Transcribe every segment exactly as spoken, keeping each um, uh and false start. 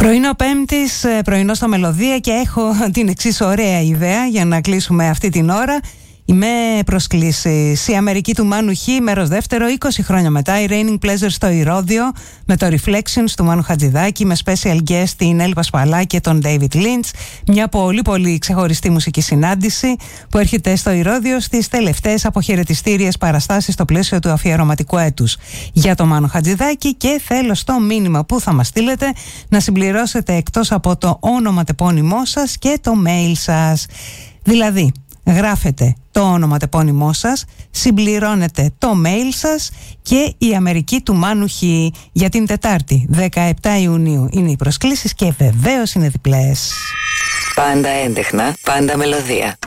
Πρωινό Πέμπτης, πρωινό στα Μελωδία και έχω την εξής ωραία ιδέα για να κλείσουμε αυτή την ώρα. Με προσκλήσεις. Η Αμερική του Μάνου Χ, μέρος δεύτερο, είκοσι χρόνια μετά. Η Raining Pleasure στο Ηρώδειο με το Reflections του Μάνου Χατζηδάκη, με special guest την Έλλη Πασπαλά και τον David Lynch. Μια πολύ πολύ ξεχωριστή μουσική συνάντηση που έρχεται στο Ηρώδειο στις τελευταίες αποχαιρετιστήριες παραστάσεις στο πλαίσιο του αφιερωματικού έτους για τον Μάνο Χατζηδάκη. Και θέλω στο μήνυμα που θα μας στείλετε να συμπληρώσετε εκτός από το όνομα τεπώνυμό σας και το mail σας. Δηλαδή, γράφετε το όνομα τεπώνυμό σας, συμπληρώνετε το mail σας και η Αμερική του Μάνου Χ για την Τετάρτη δεκαεπτά Ιουνίου είναι οι προσκλήσεις και βεβαίως είναι διπλές. Πάντα έντεχνα, πάντα μελωδία.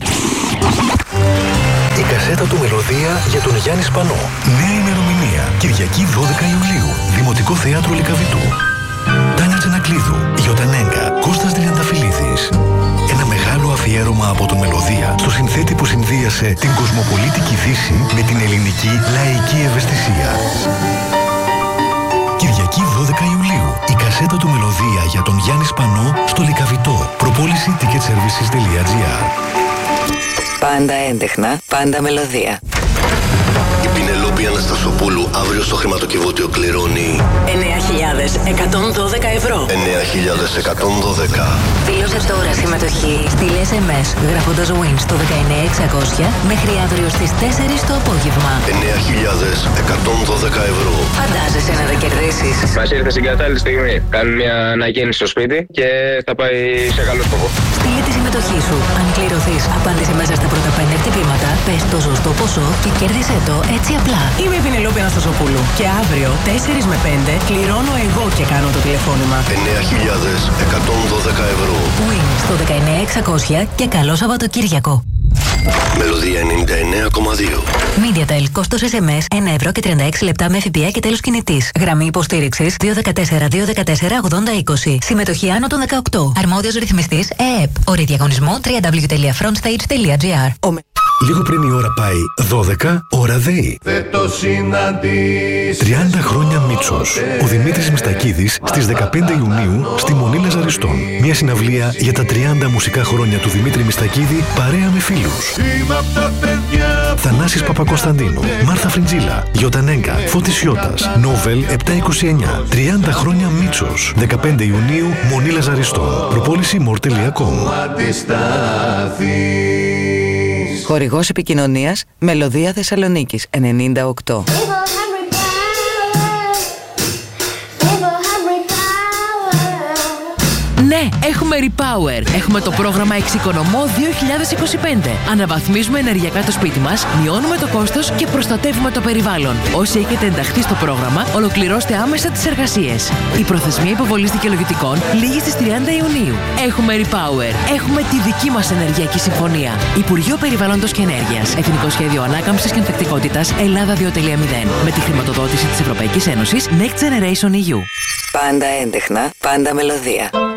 Η κασέτα του Μελωδία για τον Γιάννη Σπανό. Νέα ημερομηνία, Κυριακή δώδεκα Ιουλίου, Δημοτικό Θέατρο Λυκαβητού. Τάνια Τζανακλίδου, Γιωτανέγκα, Κώστας Τριανταφυλλίδης. Ένα μεγάλο αφιέρωμα από τον Μελωδία στο συνθέτη που συνδύασε την κοσμοπολίτικη Δύση με την ελληνική λαϊκή ευαισθησία. Κυριακή δώδεκα Ιουλίου, η κασέτα του Μελωδία για τον Γιάννη Σπανό στο Λυκαβητό. Προπόληση ticket services τελεία τζι άρ. Πάντα έντεχνα, πάντα μελωδία. Η Πινελόπη Αναστασοπούλου αύριο στο χρηματοκιβώτιο κληρώνει εννέα χιλιάδες εκατόν δώδεκα ευρώ. εννέα χιλιάδες εκατόν δώδεκα. Δήλωσε τώρα συμμετοχή. Στείλε ες εμ ες γράφοντας win στο δεκαεννέα εξακόσια μέχρι αύριο στις τέσσερις το απόγευμα. εννέα χιλιάδες εκατόν δώδεκα ευρώ. Φαντάζεσαι να τα κερδίσεις. Μας ήρθε στην κατάλληλη στιγμή. Κάνουμε μια ανακαίνιση στο σπίτι και θα πάει σε καλό σκοπό. Στείλε τη συμμετοχή σου. Αν κληρωθείς, απάντησε μέσα στα πρώτα πέντε χτυπήματα, πες το σωστό ποσό και κέρδισε το έτσι απλά. Είμαι η Πινελόπη Αναστασοπούλου και αύριο τέσσερα με πέντε κληρώνω εγώ και κάνω το τηλεφώνημα. εννέα χιλιάδες εκατόν δώδεκα ευρώ. Win στο δεκαεννέα εξακόσια και καλό Σαββατοκύριακο. Μελωδία ενενήντα εννέα κόμμα δύο. MediaTel, κόστος ες εμ ες ένα ευρώ και τριάντα έξι λεπτά με ΦΠΑ και τέλος κινητής. Γραμμή υποστήριξης δύο ένα τέσσερα δύο ένα τέσσερα ογδόντα είκοσι. Συμμετοχή άνω των δεκαοκτώ. Αρμόδιος ρυθμιστής ΕΕΠ. Όροι διαγωνισμού double-u double-u double-u τελεία frontstage τελεία τζι άρ. Λίγο πριν η ώρα πάει δώδεκα, ώρα ΔΕΗ. τριάντα χρόνια Μίτσος. Ο Δημήτρης Μιστακίδης στις δεκαπέντε Ιουνίου στη Μονή Λαζαριστών. Μια συναυλία για τα τριάντα μουσικά χρόνια του Δημήτρη Μιστακίδη παρέα με φίλους. Θανάσης Παπακοσταντίνου, Μάρθα Φριντζίλα, Γιωτανέγκα, Φώτης Σιώτας, Νόβελ επτακόσια είκοσι εννέα. τριάντα χρόνια Μίτσος. δεκαπέντε Ιουνίου, Μονή Λαζαριστών. Προπόληση μορ τελεία κομ. Χορηγός επικοινωνίας Μελωδία Θεσσαλονίκης ενενήντα οκτώ. Ναι, έχουμε Repower. Έχουμε το πρόγραμμα Εξοικονομώ δύο χιλιάδες είκοσι πέντε. Αναβαθμίζουμε ενεργειακά το σπίτι μας, μειώνουμε το κόστος και προστατεύουμε το περιβάλλον. Όσοι έχετε ενταχθεί στο πρόγραμμα, ολοκληρώστε άμεσα τις εργασίες. Η προθεσμία υποβολής δικαιολογητικών λήγει στις τριάντα Ιουνίου. Έχουμε Repower. Έχουμε τη δική μας ενεργειακή συμφωνία. Υπουργείο Περιβάλλοντος και Ενέργειας. Εθνικό Σχέδιο Ανάκαμψης και Ανθεκτικότητας Ελλάδα δύο κόμμα μηδέν. Με τη χρηματοδότηση της Ευρωπαϊκής Ένωσης Next Generation ι γιου. Πάντα έντεχνα, πάντα μελωδία.